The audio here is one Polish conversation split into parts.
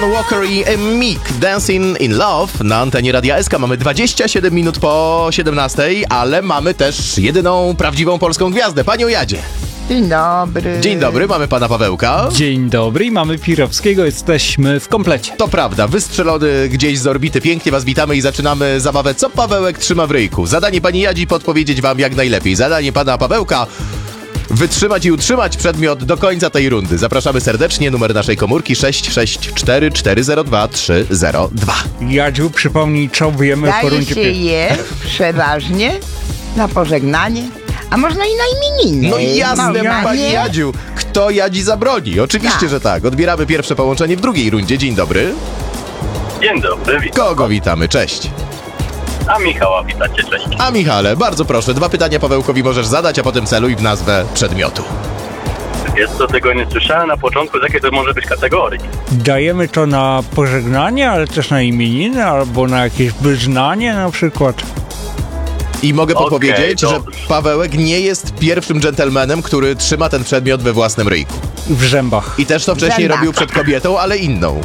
Alan Walker i Meek, Dancing in Love na antenie Radia SK. Mamy 27 minut po 17, ale mamy też jedyną prawdziwą polską gwiazdę, panią Jadzie. Dzień dobry. Dzień dobry, mamy pana Pawełka. Dzień dobry, mamy Pirowskiego, jesteśmy w komplecie. To prawda, wystrzelony gdzieś z orbity. Pięknie was witamy i zaczynamy zabawę Co Pawełek trzyma w ryjku. Zadanie pani Jadzi podpowiedzieć wam jak najlepiej. Zadanie pana Pawełka wytrzymać i utrzymać przedmiot do końca tej rundy. Zapraszamy serdecznie, numer naszej komórki 664 402 302. Jadziu, przypomnij, co wiemy po Daje rundzie się je przeważnie na pożegnanie, a można i na imieniny. No jasne, Można, pani nie? Jadziu. Kto Jadzi zabroni? Oczywiście, Tak. że tak. Odbieramy pierwsze połączenie w drugiej rundzie. Dzień dobry. Dzień dobry, witam. Kogo witamy? Cześć. A Michała witacie, cześć. A Michale, bardzo proszę, 2 pytania Pawełkowi możesz zadać, a potem celuj w nazwę przedmiotu. Wiesz co, tego nie słyszałem na początku, z jakiej to może być kategorii. dajemy to na pożegnanie, ale też na imieniny, albo na jakieś wyznanie na przykład. I mogę Okej, podpowiedzieć, że dobrze. Pawełek nie jest pierwszym dżentelmenem, który trzyma ten przedmiot we własnym ryjku. W zębach. I też to wcześniej Zębach. robił przed kobietą, ale inną.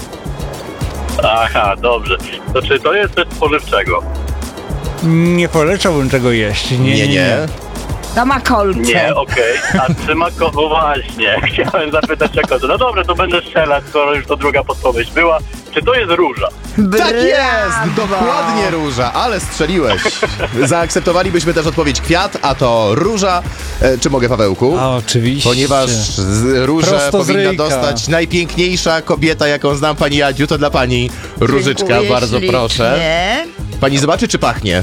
Aha, dobrze. To czy to jest coś spożywczego? Nie polecałbym tego jeść. Nie. To ma kolce. Nie, okej. A trzyma no właśnie, chciałem zapytać jako to. No dobra, to będę strzelać, skoro już to druga podpowiedź była. Czy to jest róża? Tak jest! Brawo. Dokładnie róża, ale strzeliłeś. Zaakceptowalibyśmy też odpowiedź kwiat, a to róża. Czy mogę, Pawełku? A oczywiście. Ponieważ różę Prosto z powinna ryjka. dostać najpiękniejsza kobieta, jaką znam, pani Jadziu, to dla pani różyczka, Dziękuję bardzo ślicznie. proszę. Pani zobaczy, czy pachnie?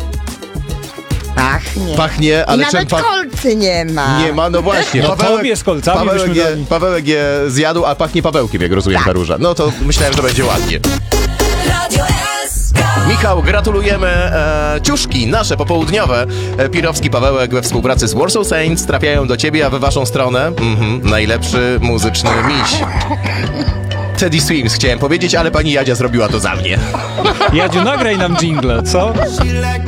Pachnie. Pachnie, ale I nawet kolcy nie ma. Nie ma, no właśnie. No tobie z kolcami byśmy dali. Pawełek je zjadł, a pachnie Pawełkiem, jak rozumiem, ta róża. No to myślałem, że będzie ładnie. Radio SK. Michał, gratulujemy. Ciuszki nasze popołudniowe. Pirowski, Pawełek we współpracy z Warsaw Saints trafiają do ciebie, a we waszą stronę najlepszy muzyczny miś. Teddy Swims chciałem powiedzieć, ale pani Jadzia zrobiła to za mnie. Jadziu, nagraj nam dżingle, co?